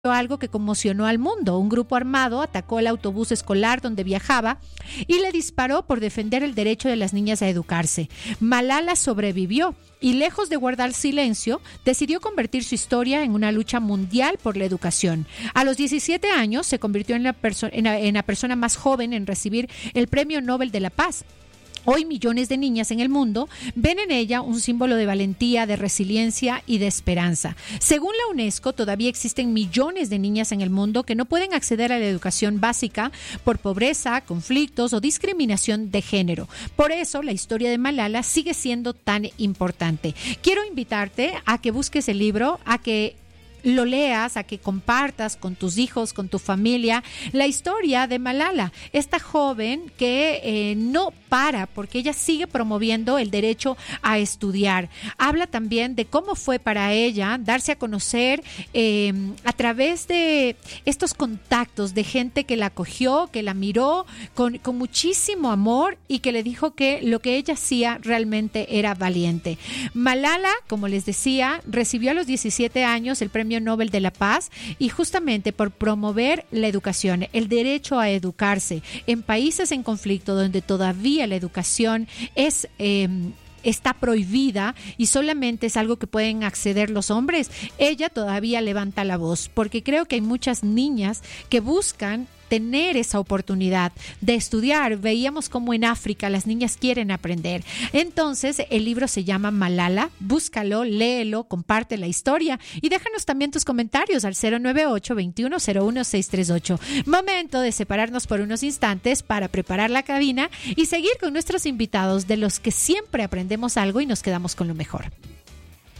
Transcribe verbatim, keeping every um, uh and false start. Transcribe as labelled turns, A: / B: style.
A: algo que conmocionó al mundo. Un grupo armado atacó el autobús escolar donde viajaba y le disparó por defender el derecho de las niñas a educarse. Malala sobrevivió y, lejos de guardar silencio, decidió convertir su historia en una lucha mundial por la educación. A los diecisiete años se convirtió en la, perso- en la, en la persona más joven en recibir el Premio Nobel de la Paz. Hoy millones de niñas en el mundo ven en ella un símbolo de valentía, de resiliencia y de esperanza. Según la UNESCO, todavía existen millones de niñas en el mundo que no pueden acceder a la educación básica por pobreza, conflictos o discriminación de género. Por eso, la historia de Malala sigue siendo tan importante. Quiero invitarte a que busques el libro, a que lo leas, a que compartas con tus hijos, con tu familia, la historia de Malala, esta joven que eh, no para porque ella sigue promoviendo el derecho a estudiar. Habla también de cómo fue para ella darse a conocer eh, a través de estos contactos de gente que la acogió, que la miró con, con muchísimo amor y que le dijo que lo que ella hacía realmente era valiente. Malala, como les decía, recibió a los diecisiete años el Premio Nobel de la Paz y justamente por promover la educación, el derecho a educarse en países en conflicto donde todavía la educación es eh, está prohibida y solamente es algo que pueden acceder los hombres. Ella todavía levanta la voz porque creo que hay muchas niñas que buscan tener esa oportunidad de estudiar. Veíamos cómo en África las niñas quieren aprender. Entonces, el libro se llama Malala. Búscalo, léelo, comparte la historia y déjanos también tus comentarios al cero nueve ocho, veintiuno cero uno, seiscientos treinta y ocho. Momento de separarnos por unos instantes para preparar la cabina y seguir con nuestros invitados, de los que siempre aprendemos algo y nos quedamos con lo mejor.